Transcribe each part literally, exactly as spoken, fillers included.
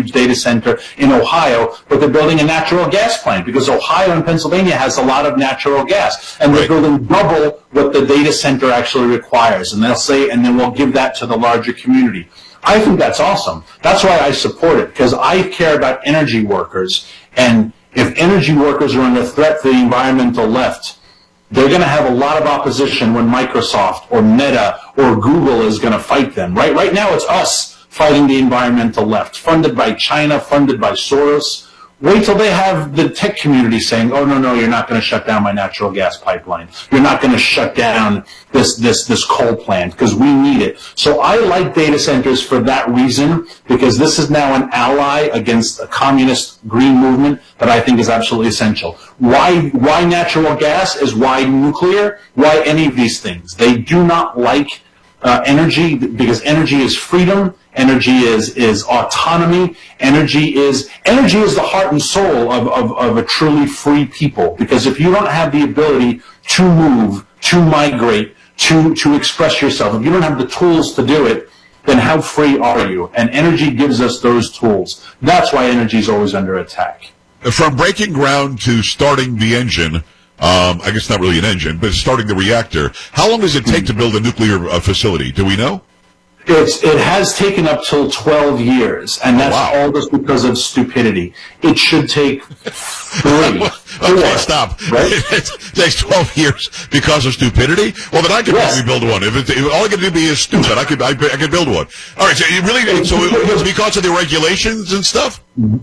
huge data center in Ohio, but they're building a natural gas plant because Ohio and Pennsylvania has a lot of natural gas, and they're Right. building double what the data center actually requires. And they'll say, and then we'll give that to the larger community. I think that's awesome. That's why I support it, because I care about energy workers. And if energy workers are under threat to the environmental left, they're going to have a lot of opposition when Microsoft or Meta or Google is going to fight them. Right, right now it's us fighting the environmental left, funded by China, funded by Soros. Wait till they have the tech community saying, oh, no, no, you're not going to shut down my natural gas pipeline. You're not going to shut down this, this, this coal plant because we need it. So I like data centers for that reason, because this is now an ally against a communist green movement that I think is absolutely essential. Why, why natural gas is why nuclear? Why any of these things? They do not like uh, energy because energy is freedom. Energy is, is autonomy. Energy is, energy is the heart and soul of, of, of a truly free people. Because if you don't have the ability to move, to migrate, to, to express yourself, if you don't have the tools to do it, then how free are you? And energy gives us those tools. That's why energy is always under attack. From breaking ground to starting the engine, um, I guess not really an engine, but starting the reactor, how long does it take to build a nuclear uh, facility? Do we know? It's, it has taken up till twelve years, and that's wow. all just because of stupidity. It should take three, okay, four, stop. Right? It takes twelve years because of stupidity? Well, then I could yes. probably build one. If, it, if all I could do is stupid, I could I, I could build one. All right, so you really so it was because of the regulations and stuff?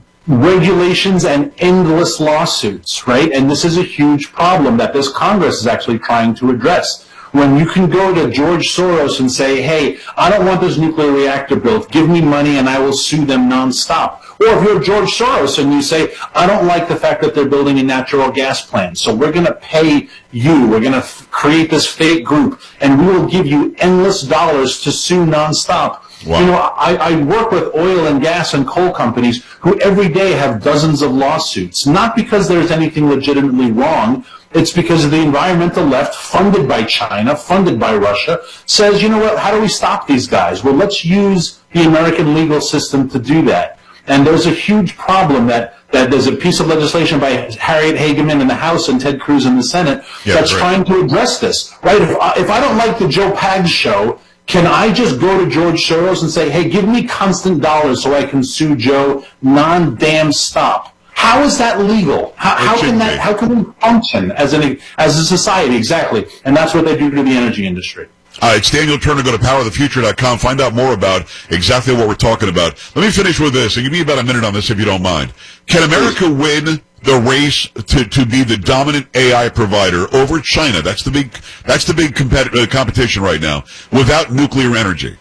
Regulations and endless lawsuits, right? And this is a huge problem that this Congress is actually trying to address. When you can go to George Soros and say, hey, I don't want this nuclear reactor built. Give me money and I will sue them nonstop. Or if you're George Soros and you say, I don't like the fact that they're building a natural gas plant, so we're going to pay you. We're going to f- create this fake group, and we will give you endless dollars to sue nonstop. Wow. You know, I, I work with oil and gas and coal companies who every day have dozens of lawsuits, not because there's anything legitimately wrong. It's because of the environmental left, funded by China, funded by Russia, says, you know what, how do we stop these guys? Well, let's use the American legal system to do that. And there's a huge problem that, that there's a piece of legislation by Harriet Hageman in the House and Ted Cruz in the Senate yeah, that's right. trying to address this, right? If I, if I don't like the Joe Pags show, can I just go to George Soros and say, hey, give me constant dollars so I can sue Joe non-damn stop? How is that legal? How, how can that? How can we function as an as a society? Exactly, and that's what they do to the energy industry. Uh, it's Daniel Turner. Go to power the future dot com. Find out more about exactly what we're talking about. Let me finish with this, and give me about a minute on this if you don't mind. Can America win the race to, to be the dominant A I provider over China? That's the big that's the big competi- uh, competition right now without nuclear energy.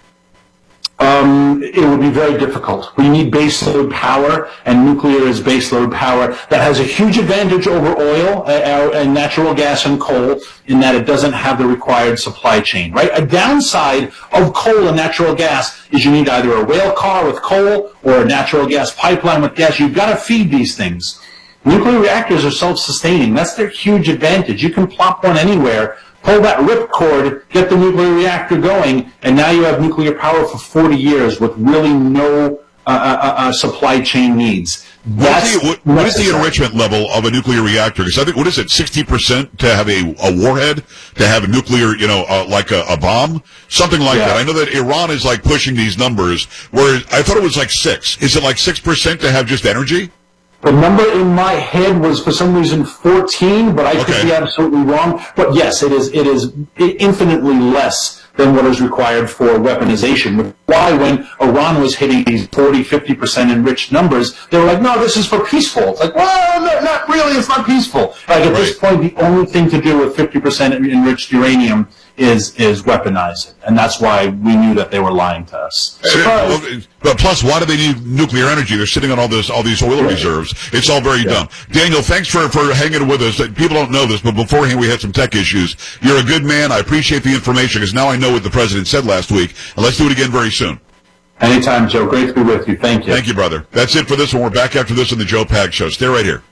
Um, it would be very difficult. We need baseload power, and nuclear is baseload power that has a huge advantage over oil uh, and natural gas and coal in that it doesn't have the required supply chain, right? A downside of coal and natural gas is you need either a rail car with coal or a natural gas pipeline with gas. You've got to feed these things. Nuclear reactors are self-sustaining. That's their huge advantage. You can plop one anywhere, pull that ripcord, get the nuclear reactor going, and now you have nuclear power for forty years with really no uh, uh, uh, supply chain needs. That's what is, the, what, what is the enrichment level of a nuclear reactor? Because I think, what is it, sixty percent to have a, a warhead, to have a nuclear, you know, uh, like a, a bomb? Something like yeah. that. I know that Iran is like pushing these numbers, where I thought it was like six. Is it like six percent to have just energy? The number in my head was for some reason fourteen, but I okay. could be absolutely wrong. But yes, it is it is infinitely less than what is required for weaponization. Why, when Iran was hitting these forty, fifty percent enriched numbers, they were like, no, this is for peaceful. It's like, well, no, not really, it's not peaceful. Like at right. this point, the only thing to do with fifty percent enriched uranium is is weaponize it. And that's why we knew that they were lying to us. Uh, but plus, why do they need nuclear energy? They're sitting on all this, all these oil right. reserves. It's all very yeah. dumb. Daniel, thanks for, for hanging with us. People don't know this, but beforehand we had some tech issues. You're a good man. I appreciate the information because now I know what the president said last week. And let's do it again very soon. Anytime, Joe. Great to be with you. Thank you. Thank you, brother. That's it for this one. We're back after this on the Joe Pags Show. Stay right here.